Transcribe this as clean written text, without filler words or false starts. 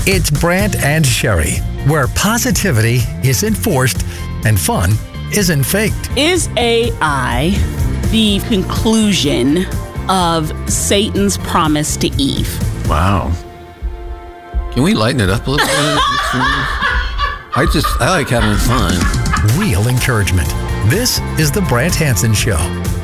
It's Brant and Sherry, where positivity is enforced and fun isn't faked. Is AI the conclusion of Satan's promise to Eve? Wow. Can we lighten it up a little bit? I like having fun. Real encouragement. This is the Brant Hansen Show.